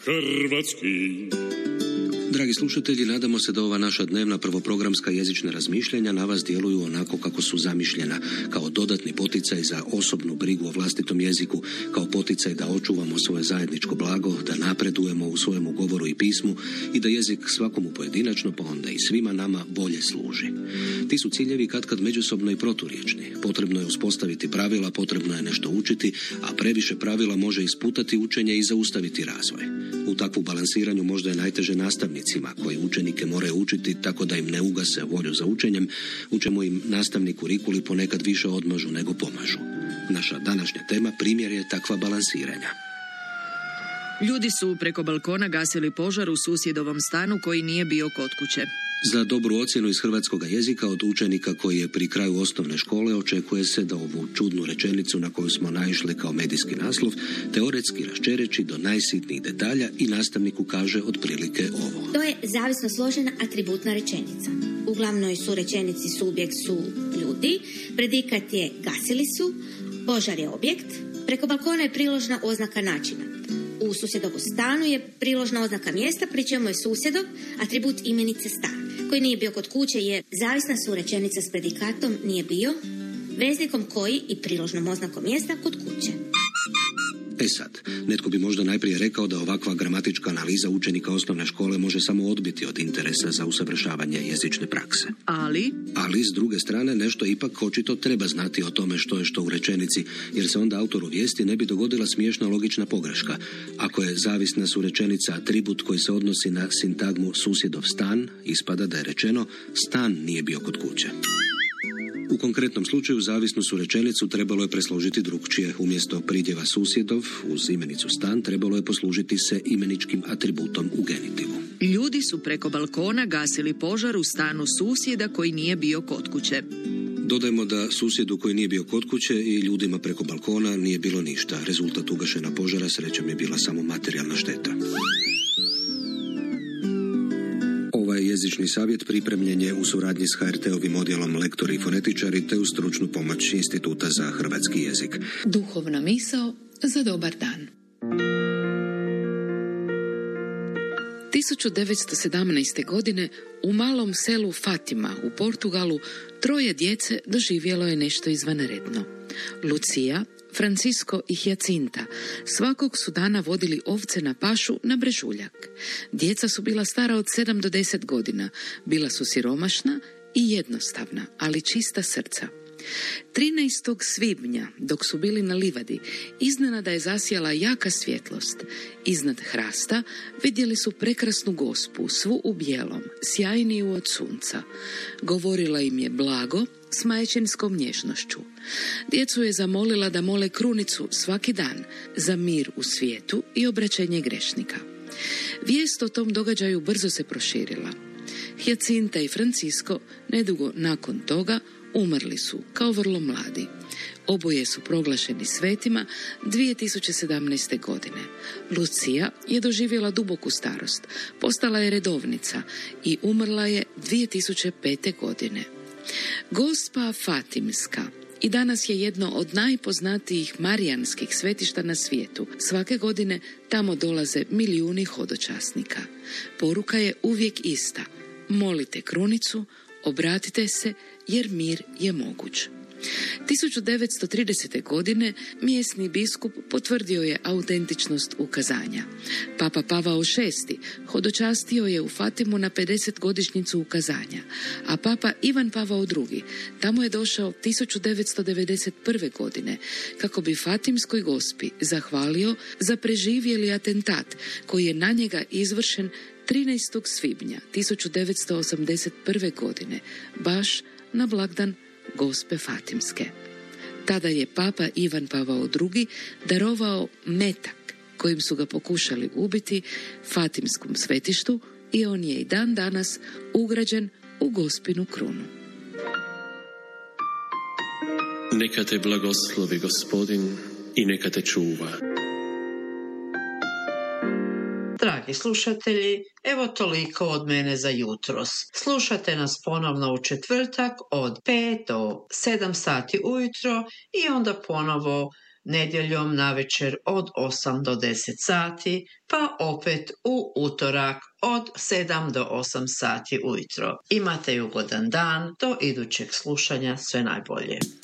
hrvatski. Dragi slušatelji, nadamo se da ova naša dnevna prvoprogramska jezična razmišljanja na vas djeluju onako kako su zamišljena, kao dodatni poticaj za osobnu brigu o vlastitom jeziku, kao poticaj da očuvamo svoje zajedničko blago, da napredujemo u svojemu govoru i pismu i da jezik svakomu pojedinačno, pa onda i svima nama bolje služi. Ti su ciljevi katkad međusobno i proturječni. Potrebno je uspostaviti pravila, potrebno je nešto učiti, a previše pravila može isputati učenje i zaustaviti razvoj. U takvu balansiranju možda je najteže nastavnicima koji učenike moraju učiti tako da im ne ugase volju za učenjem, u čemu im nastavni kurikuli ponekad više odmažu nego pomažu. Naša današnja tema primjer je takva balansiranja. Ljudi su preko balkona gasili požar u susjedovom stanu koji nije bio kod kuće. Za dobru ocjenu iz hrvatskoga jezika od učenika koji je pri kraju osnovne škole očekuje se da ovu čudnu rečenicu na koju smo naišli kao medijski naslov teoretski raščereči do najsitnijih detalja i nastavniku kaže otprilike ovo. To je zavisno složena atributna rečenica. U glavnoj su rečenici subjekt su ljudi, predikat je gasili su, požar je objekt, preko balkona je priložna oznaka načina. U susjedovu stanu je priložna oznaka mjesta, pri čemu je susjedov atribut imenice stan, koji nije bio kod kuće je zavisna su rečenica s predikatom nije bio, veznikom koji i priložnom oznakom mjesta kod kuće. E sad, netko bi možda najprije rekao da ovakva gramatička analiza učenika osnovne škole može samo odbiti od interesa za usavršavanje jezične prakse. Ali, s druge strane, nešto ipak očito treba znati o tome što je što u rečenici, jer se onda autoru vijesti ne bi dogodila smiješna logična pogreška. Ako je zavisna su rečenica atribut koji se odnosi na sintagmu susjedov stan, ispada da je rečeno stan nije bio kod kuće. U konkretnom slučaju zavisnu su rečenicu trebalo je presložiti drukčije. Umjesto pridjeva susjedov uz imenicu stan trebalo je poslužiti se imeničkim atributom u genitivu. Ljudi su preko balkona gasili požar u stanu susjeda koji nije bio kod kuće. Dodajmo da susjedu koji nije bio kod kuće i ljudima preko balkona nije bilo ništa. Rezultat ugašena požara srećom je bila samo materijalna šteta. Ovaj jezični savjet pripremljen je u suradnji s HRT-ovim odjelom lektori i fonetičari te uz stručnu pomoć Instituta za hrvatski jezik. Duhovna misao za dobar dan. 1917. godine u malom selu Fatima u Portugalu 3 djece doživjelo je nešto izvanredno. Lucija, Francisco i Hjacinta svakog su dana vodili ovce na pašu na brežuljak. Djeca su bila stara od 7 do 10 godina, bila su siromašna i jednostavna, ali čista srca. 13. svibnja, dok su bili na livadi, iznenada je zasjala jaka svjetlost. Iznad hrasta vidjeli su prekrasnu gospu, svu u bijelom, sjajniju od sunca. Govorila im je blago, s majčinskom nježnošću. Djecu je zamolila da mole krunicu svaki dan za mir u svijetu i obraćenje grešnika. Vijest o tom događaju brzo se proširila. Hjacinta i Francisco nedugo nakon toga umrli su kao vrlo mladi. Oboje su proglašeni svetima 2017. godine. Lucija je doživjela duboku starost, postala je redovnica i umrla je 2005. godine. Gospa Fatimska i danas je jedno od najpoznatijih marijanskih svetišta na svijetu. Svake godine tamo dolaze milijuni hodočasnika. Poruka je uvijek ista. Molite krunicu, obratite se jer mir je moguć. 1930. godine mjesni biskup potvrdio je autentičnost ukazanja. Papa Pavao VI hodočastio je u Fatimu na 50-godišnjicu ukazanja, a Papa Ivan Pavao II tamo je došao 1991. godine kako bi Fatimskoj gospi zahvalio za preživjeli atentat koji je na njega izvršen 13. svibnja 1981. godine, baš na blagdan Gospe Fatimske. Tada je Papa Ivan Pavao II darovao metak kojim su ga pokušali ubiti Fatimskom svetištu i on je i dan danas ugrađen u Gospinu krunu. Neka te blagoslovi Gospodin i neka te čuva. Dragi slušatelji, evo toliko od mene za jutros. Slušate nas ponovno u četvrtak od 5 do 7 sati ujutro i onda ponovo nedjeljom navečer od 8 do 10 sati, pa opet u utorak od 7 do 8 sati ujutro. Imate ugodan dan, do idućeg slušanja, sve najbolje.